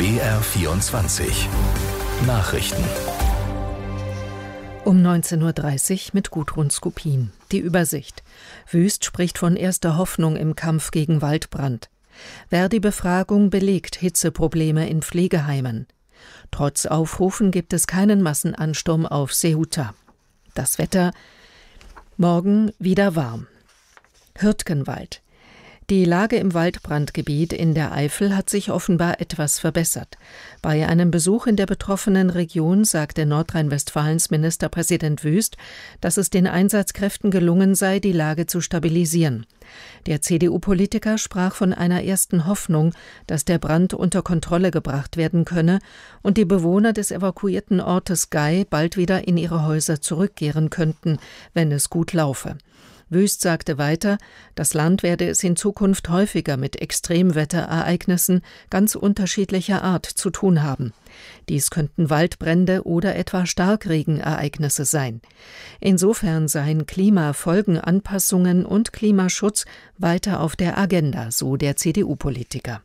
BR24 Nachrichten. Um 19:30 Uhr mit Gudrun Skopin. Die Übersicht. Wüst spricht von erster Hoffnung im Kampf gegen Waldbrand. Verdi-Befragung belegt Hitzeprobleme in Pflegeheimen. Trotz Aufrufen gibt es keinen Massenansturm auf Ceuta. Das Wetter: morgen wieder warm. Hürtgenwald. Die Lage im Waldbrandgebiet in der Eifel hat sich offenbar etwas verbessert. Bei einem Besuch in der betroffenen Region sagte Nordrhein-Westfalens Ministerpräsident Wüst, dass es den Einsatzkräften gelungen sei, die Lage zu stabilisieren. Der CDU-Politiker sprach von einer ersten Hoffnung, dass der Brand unter Kontrolle gebracht werden könne und die Bewohner des evakuierten Ortes Gay bald wieder in ihre Häuser zurückkehren könnten, wenn es gut laufe. Wüst sagte weiter, das Land werde es in Zukunft häufiger mit Extremwetterereignissen ganz unterschiedlicher Art zu tun haben. Dies könnten Waldbrände oder etwa Starkregenereignisse sein. Insofern seien Klimafolgenanpassungen und Klimaschutz weiter auf der Agenda, so der CDU-Politiker.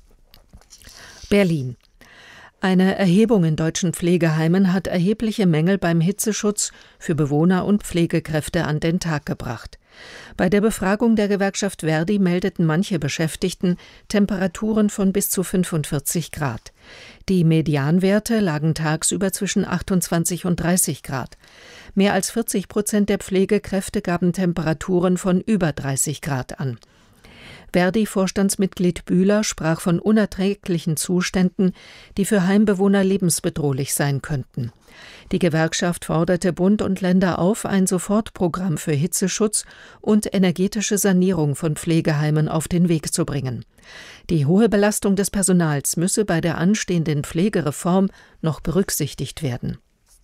Berlin. Eine Erhebung in deutschen Pflegeheimen hat erhebliche Mängel beim Hitzeschutz für Bewohner und Pflegekräfte an den Tag gebracht. Bei der Befragung der Gewerkschaft Verdi meldeten manche Beschäftigten Temperaturen von bis zu 45 Grad. Die Medianwerte lagen tagsüber zwischen 28 und 30 Grad. Mehr als 40% der Pflegekräfte gaben Temperaturen von über 30 Grad an. Verdi-Vorstandsmitglied Bühler sprach von unerträglichen Zuständen, die für Heimbewohner lebensbedrohlich sein könnten. Die Gewerkschaft forderte Bund und Länder auf, ein Sofortprogramm für Hitzeschutz und energetische Sanierung von Pflegeheimen auf den Weg zu bringen. Die hohe Belastung des Personals müsse bei der anstehenden Pflegereform noch berücksichtigt werden.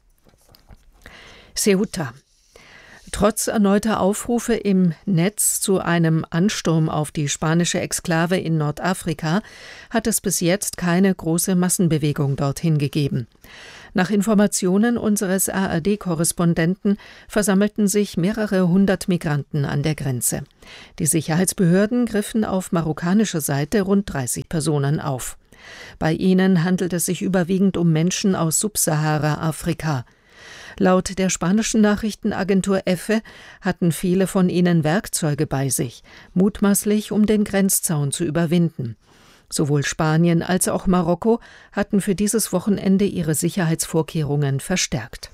Ceuta. Trotz erneuter Aufrufe im Netz zu einem Ansturm auf die spanische Exklave in Nordafrika hat es bis jetzt keine große Massenbewegung dorthin gegeben. Nach Informationen unseres ARD-Korrespondenten versammelten sich mehrere hundert Migranten an der Grenze. Die Sicherheitsbehörden griffen auf marokkanischer Seite rund 30 Personen auf. Bei ihnen handelt es sich überwiegend um Menschen aus Subsahara-Afrika. Laut der spanischen Nachrichtenagentur EFE hatten viele von ihnen Werkzeuge bei sich, mutmaßlich um den Grenzzaun zu überwinden. Sowohl Spanien als auch Marokko hatten für dieses Wochenende ihre Sicherheitsvorkehrungen verstärkt.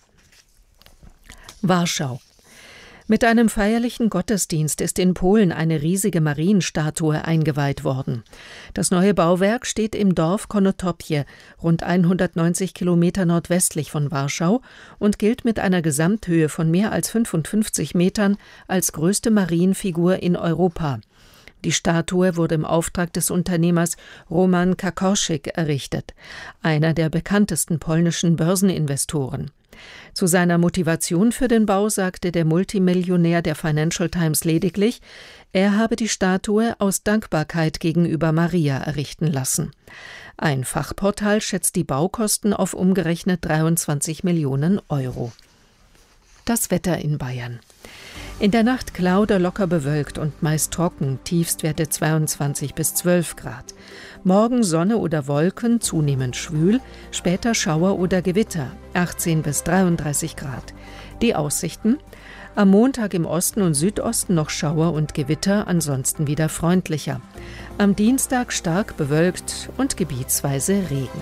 Warschau. Mit einem feierlichen Gottesdienst ist in Polen eine riesige Marienstatue eingeweiht worden. Das neue Bauwerk steht im Dorf Konotopie, rund 190 Kilometer nordwestlich von Warschau, und gilt mit einer Gesamthöhe von mehr als 55 Metern als größte Marienfigur in Europa. Die Statue wurde im Auftrag des Unternehmers Roman Kakorczyk errichtet, einer der bekanntesten polnischen Börseninvestoren. Zu seiner Motivation für den Bau sagte der Multimillionär der Financial Times lediglich, er habe die Statue aus Dankbarkeit gegenüber Maria errichten lassen. Ein Fachportal schätzt die Baukosten auf umgerechnet 23 Millionen Euro. Das Wetter in Bayern. In der Nacht klar oder locker bewölkt und meist trocken, Tiefstwerte 22 bis 12 Grad. Morgen Sonne oder Wolken, zunehmend schwül, später Schauer oder Gewitter, 18 bis 33 Grad. Die Aussichten: am Montag im Osten und Südosten noch Schauer und Gewitter, ansonsten wieder freundlicher. Am Dienstag stark bewölkt und gebietsweise Regen.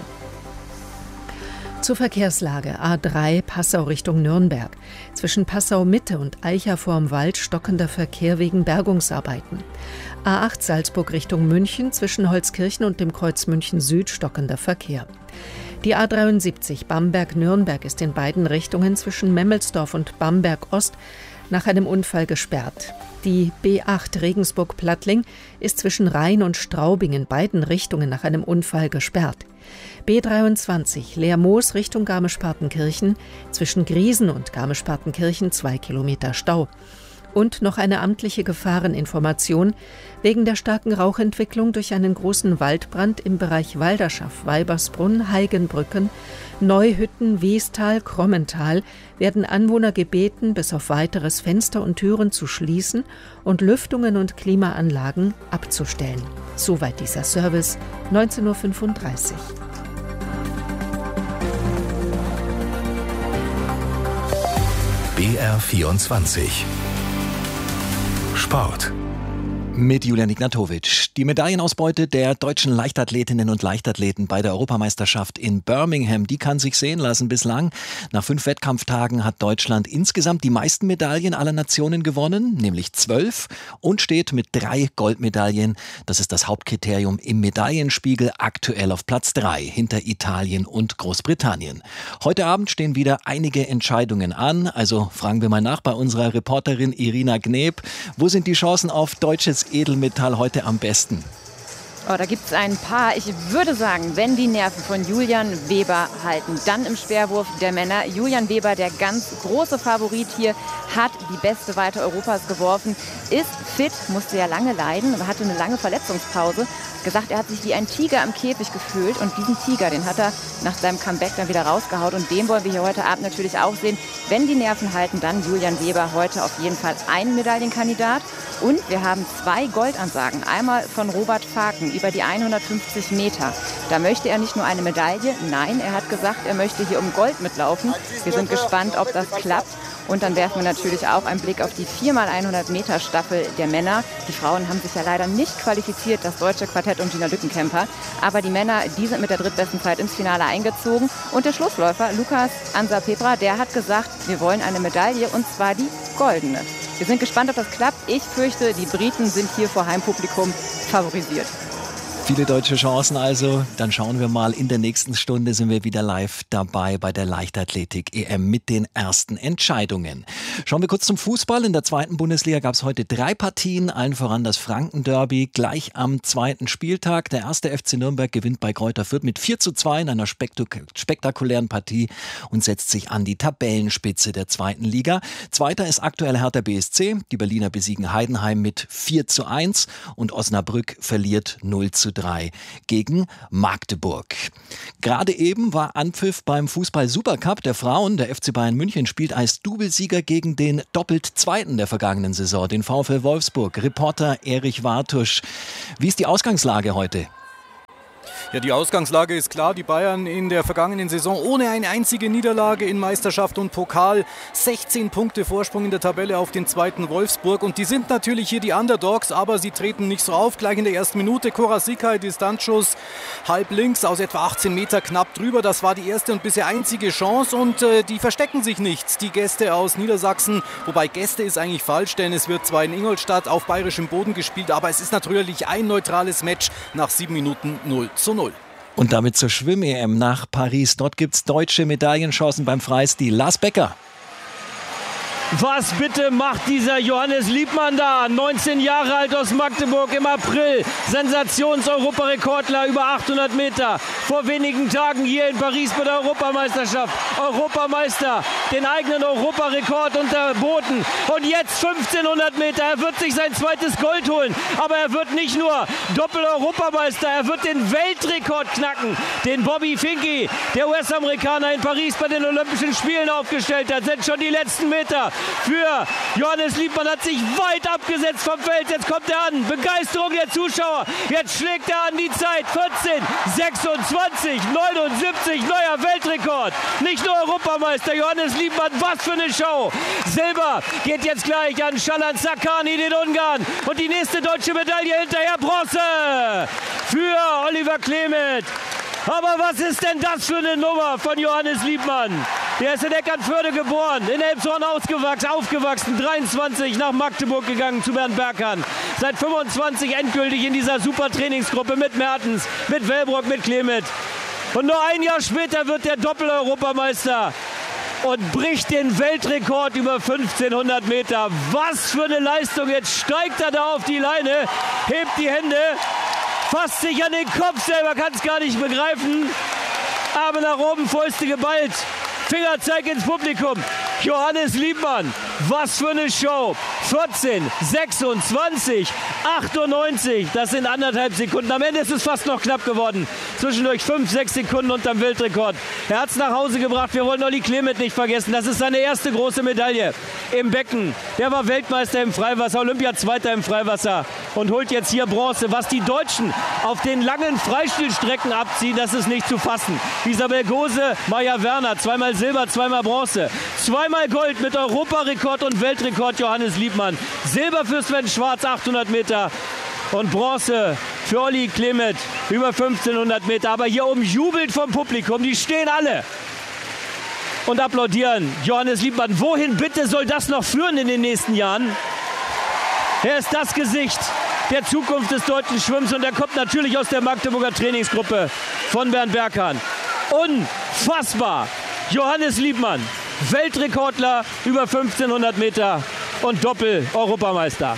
Zur Verkehrslage: A3 Passau Richtung Nürnberg. Zwischen Passau-Mitte und Eicher vorm Wald stockender Verkehr wegen Bergungsarbeiten. A8 Salzburg Richtung München, zwischen Holzkirchen und dem Kreuz München Süd stockender Verkehr. Die A73 Bamberg-Nürnberg ist in beiden Richtungen zwischen Memmelsdorf und Bamberg-Ost nach einem Unfall gesperrt. Die B8 Regensburg-Plattling ist zwischen Rhein und Straubing in beiden Richtungen nach einem Unfall gesperrt. B23 Leermoos Richtung Garmisch-Partenkirchen, zwischen Griesen und Garmisch-Partenkirchen 2 Kilometer Stau. Und noch eine amtliche Gefahreninformation: wegen der starken Rauchentwicklung durch einen großen Waldbrand im Bereich Walderschaft, Weibersbrunn, Heigenbrücken, Neuhütten, Wiestal, Krommental werden Anwohner gebeten, bis auf weiteres Fenster und Türen zu schließen und Lüftungen und Klimaanlagen abzustellen. Soweit dieser Service, 19:35 Uhr. BR24 Sport. Mit Julian Ignatowitsch. Die Medaillenausbeute der deutschen Leichtathletinnen und Leichtathleten bei der Europameisterschaft in Birmingham, die kann sich sehen lassen bislang. Nach 5 Wettkampftagen hat Deutschland insgesamt die meisten Medaillen aller Nationen gewonnen, nämlich 12, und steht mit 3 Goldmedaillen, das ist das Hauptkriterium im Medaillenspiegel, aktuell auf Platz 3 hinter Italien und Großbritannien. Heute Abend stehen wieder einige Entscheidungen an, also fragen wir mal nach bei unserer Reporterin Irina Gneb. Wo sind die Chancen auf deutsches Edelmetall heute am besten? Oh, da gibt es ein paar. Ich würde sagen, wenn die Nerven von Julian Weber halten, dann im Speerwurf der Männer. Julian Weber, der ganz große Favorit hier, hat die beste Weite Europas geworfen, ist fit, musste ja lange leiden, aber hatte eine lange Verletzungspause. Gesagt, er hat sich wie ein Tiger am Käfig gefühlt und diesen Tiger, den hat er nach seinem Comeback dann wieder rausgehaut und den wollen wir hier heute Abend natürlich auch sehen. Wenn die Nerven halten, dann Julian Weber heute auf jeden Fall ein Medaillenkandidat. Und wir haben 2 Goldansagen. Einmal von Robert Faken über die 150 Meter. Da möchte er nicht nur eine Medaille, nein, er hat gesagt, er möchte hier um Gold mitlaufen. Wir sind gespannt, ob das klappt. Und dann werfen wir natürlich auch einen Blick auf die 4x100 Meter Staffel der Männer. Die Frauen haben sich ja leider nicht qualifiziert, das deutsche Quartett um Gina Lückenkämper. Aber die Männer, die sind mit der drittbesten Zeit ins Finale eingezogen. Und der Schlussläufer, Lukas Ansa-Pepra, der hat gesagt, wir wollen eine Medaille und zwar die goldene. Wir sind gespannt, ob das klappt. Ich fürchte, die Briten sind hier vor Heimpublikum favorisiert. Viele deutsche Chancen also. Dann schauen wir mal, in der nächsten Stunde sind wir wieder live dabei bei der Leichtathletik-EM mit den ersten Entscheidungen. Schauen wir kurz zum Fußball. In der 2. Bundesliga gab es heute 3 Partien, allen voran das Franken-Derby, gleich am 2. Spieltag. Der 1. FC Nürnberg gewinnt bei Greuther Fürth mit 4:2 in einer spektakulären Partie und setzt sich an die Tabellenspitze der 2. Liga. Zweiter ist aktuell Hertha BSC. Die Berliner besiegen Heidenheim mit 4:1 und Osnabrück verliert 0:3 gegen Magdeburg. Gerade eben war Anpfiff beim Fußball-Supercup der Frauen. Der FC Bayern München spielt als Doublesieger gegen den doppelt Zweiten der vergangenen Saison, den VfL Wolfsburg. Reporter Erich Wartusch. Wie ist die Ausgangslage heute? Ja, die Ausgangslage ist klar. Die Bayern in der vergangenen Saison ohne eine einzige Niederlage in Meisterschaft und Pokal. 16 Punkte Vorsprung in der Tabelle auf den zweiten Wolfsburg. Und die sind natürlich hier die Underdogs, aber sie treten nicht so auf. Gleich in der ersten Minute Korasika, Distanzschuss halb links aus etwa 18 Meter knapp drüber. Das war die erste und bisher einzige Chance. Und die verstecken sich nicht, die Gäste aus Niedersachsen. Wobei Gäste ist eigentlich falsch, denn es wird zwar in Ingolstadt auf bayerischem Boden gespielt, aber es ist natürlich ein neutrales Match nach 7 Minuten 0:0. Und damit zur Schwimm-EM nach Paris. Dort gibt es deutsche Medaillenchancen beim Freistil. Lars Becker. Was bitte macht dieser Johannes Liebmann da? 19 Jahre alt aus Magdeburg im April. Sensations-Europarekordler über 800 Meter. Vor wenigen Tagen hier in Paris bei der Europameisterschaft. Europameister, den eigenen Europarekord unterboten. Und jetzt 1500 Meter. Er wird sich sein zweites Gold holen. Aber er wird nicht nur Doppel-Europameister, er wird den Weltrekord knacken. Den Bobby Finke, der US-Amerikaner in Paris bei den Olympischen Spielen aufgestellt hat. Sind schon die letzten Meter. Für Johannes Liebmann hat sich weit abgesetzt vom Feld. Jetzt kommt er an. Begeisterung der Zuschauer. Jetzt schlägt er an die Zeit. 14, 26, 79. Neuer Weltrekord. Nicht nur Europameister. Johannes Liebmann. Was für eine Show. Silber geht jetzt gleich an Shalan Sakani, den Ungarn. Und die nächste deutsche Medaille hinterher. Bronze für Oliver Clement. Aber was ist denn das für eine Nummer von Johannes Liebmann? Der ist in Eckernförde geboren, in Elmshorn aufgewachsen, 23 nach Magdeburg gegangen zu Bernd Berghahn. Seit 25 endgültig in dieser super Trainingsgruppe mit Mertens, mit Wellbrock, mit Clement. Und nur ein Jahr später wird der Doppel-Europameister und bricht den Weltrekord über 1500 Meter. Was für eine Leistung, jetzt steigt er da auf die Leine, hebt die Hände, fasst sich an den Kopf selber, kann es gar nicht begreifen. Arme nach oben, Fäuste geballt. Fingerzeig ins Publikum. Johannes Liebmann, was für eine Show. 14, 26, 98, das sind 1,5 Sekunden. Am Ende ist es fast noch knapp geworden. Zwischendurch 5, 6 Sekunden unterm Weltrekord. Er hat es nach Hause gebracht. Wir wollen Olli Clement nicht vergessen. Das ist seine erste große Medaille im Becken. Der war Weltmeister im Freiwasser, Olympiazweiter im Freiwasser und holt jetzt hier Bronze. Was die Deutschen auf den langen Freistilstrecken abziehen, das ist nicht zu fassen. Isabel Gose, Maja Werner, zweimal Silber, zweimal Bronze. Zweimal Gold mit Europarekord und Weltrekord Johannes Liebmann. Silber für Sven Schwarz, 800 Meter. Und Bronze für Olli Klemet, über 1500 Meter. Aber hier oben jubelt vom Publikum, die stehen alle und applaudieren. Johannes Liebmann, wohin bitte soll das noch führen in den nächsten Jahren? Er ist das Gesicht der Zukunft des deutschen Schwimmens und er kommt natürlich aus der Magdeburger Trainingsgruppe von Bernd Berghahn. Unfassbar! Johannes Liebmann, Weltrekordler über 1500 Meter und Doppel-Europameister.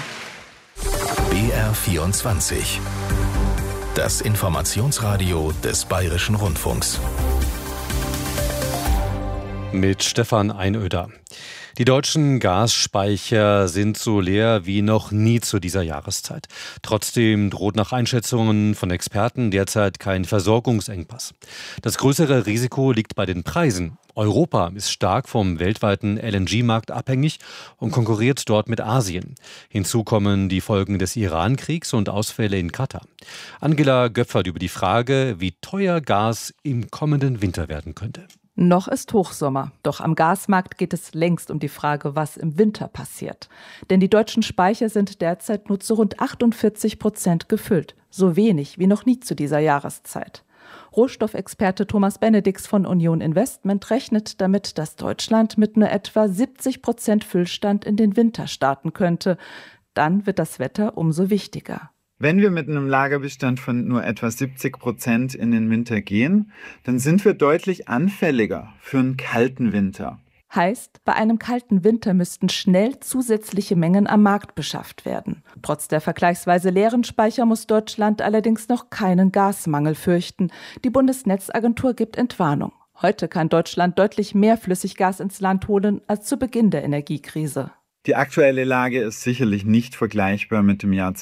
BR24. Das Informationsradio des Bayerischen Rundfunks. Mit Stefan Einöder. Die deutschen Gasspeicher sind so leer wie noch nie zu dieser Jahreszeit. Trotzdem droht nach Einschätzungen von Experten derzeit kein Versorgungsengpass. Das größere Risiko liegt bei den Preisen. Europa ist stark vom weltweiten LNG-Markt abhängig und konkurriert dort mit Asien. Hinzu kommen die Folgen des Iran-Kriegs und Ausfälle in Katar. Angela Göpfert über die Frage, wie teuer Gas im kommenden Winter werden könnte. Noch ist Hochsommer, doch am Gasmarkt geht es längst um die Frage, was im Winter passiert. Denn die deutschen Speicher sind derzeit nur zu rund 48% gefüllt, so wenig wie noch nie zu dieser Jahreszeit. Rohstoffexperte Thomas Benedix von Union Investment rechnet damit, dass Deutschland mit nur etwa 70% Füllstand in den Winter starten könnte. Dann wird das Wetter umso wichtiger. Wenn wir mit einem Lagerbestand von nur etwa 70% in den Winter gehen, dann sind wir deutlich anfälliger für einen kalten Winter. Heißt, bei einem kalten Winter müssten schnell zusätzliche Mengen am Markt beschafft werden. Trotz der vergleichsweise leeren Speicher muss Deutschland allerdings noch keinen Gasmangel fürchten. Die Bundesnetzagentur gibt Entwarnung. Heute kann Deutschland deutlich mehr Flüssiggas ins Land holen als zu Beginn der Energiekrise. Die aktuelle Lage ist sicherlich nicht vergleichbar mit dem Jahr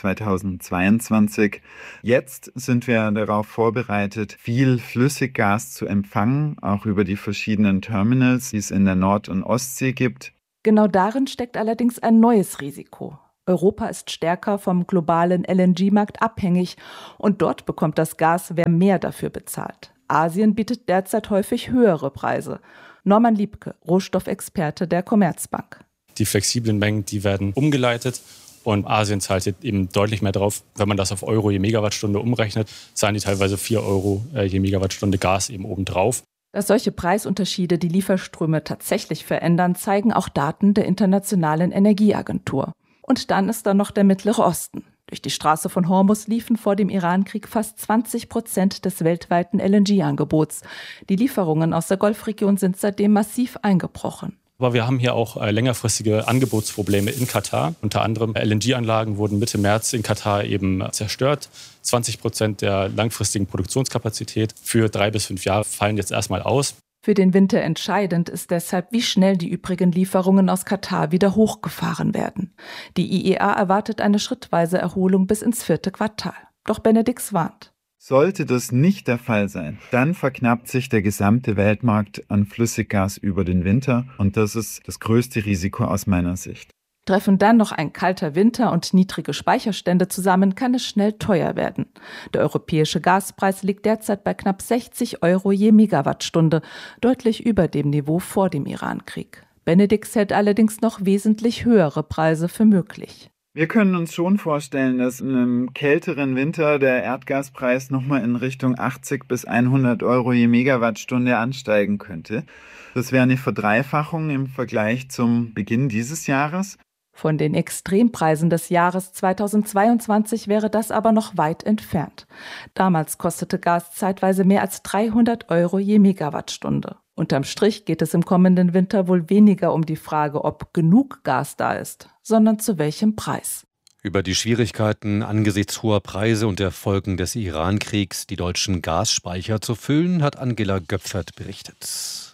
2022. Jetzt sind wir darauf vorbereitet, viel Flüssiggas zu empfangen, auch über die verschiedenen Terminals, die es in der Nord- und Ostsee gibt. Genau darin steckt allerdings ein neues Risiko. Europa ist stärker vom globalen LNG-Markt abhängig und dort bekommt das Gas, wer mehr dafür bezahlt. Asien bietet derzeit häufig höhere Preise. Norman Liebke, Rohstoffexperte der Commerzbank. Die flexiblen Mengen, die werden umgeleitet und Asien zahlt eben deutlich mehr drauf. Wenn man das auf Euro je Megawattstunde umrechnet, zahlen die teilweise 4 Euro je Megawattstunde Gas eben obendrauf. Dass solche Preisunterschiede die Lieferströme tatsächlich verändern, zeigen auch Daten der Internationalen Energieagentur. Und dann ist da noch der Mittlere Osten. Durch die Straße von Hormuz liefen vor dem Irankrieg fast 20% des weltweiten LNG-Angebots. Die Lieferungen aus der Golfregion sind seitdem massiv eingebrochen. Aber wir haben hier auch längerfristige Angebotsprobleme in Katar. Unter anderem LNG-Anlagen wurden Mitte März in Katar eben zerstört. 20% der langfristigen Produktionskapazität für 3 bis 5 Jahre fallen jetzt erstmal aus. Für den Winter entscheidend ist deshalb, wie schnell die übrigen Lieferungen aus Katar wieder hochgefahren werden. Die IEA erwartet eine schrittweise Erholung bis ins 4. Quartal. Doch Benedix warnt. Sollte das nicht der Fall sein, dann verknappt sich der gesamte Weltmarkt an Flüssiggas über den Winter und das ist das größte Risiko aus meiner Sicht. Treffen dann noch ein kalter Winter und niedrige Speicherstände zusammen, kann es schnell teuer werden. Der europäische Gaspreis liegt derzeit bei knapp 60 Euro je Megawattstunde, deutlich über dem Niveau vor dem Irankrieg. Benedix hält allerdings noch wesentlich höhere Preise für möglich. Wir können uns schon vorstellen, dass in einem kälteren Winter der Erdgaspreis nochmal in Richtung 80 bis 100 Euro je Megawattstunde ansteigen könnte. Das wäre eine Verdreifachung im Vergleich zum Beginn dieses Jahres. Von den Extrempreisen des Jahres 2022 wäre das aber noch weit entfernt. Damals kostete Gas zeitweise mehr als 300 Euro je Megawattstunde. Unterm Strich geht es im kommenden Winter wohl weniger um die Frage, ob genug Gas da ist, sondern zu welchem Preis. Über die Schwierigkeiten angesichts hoher Preise und der Folgen des Irankriegs, die deutschen Gasspeicher zu füllen, hat Angela Göpfert berichtet.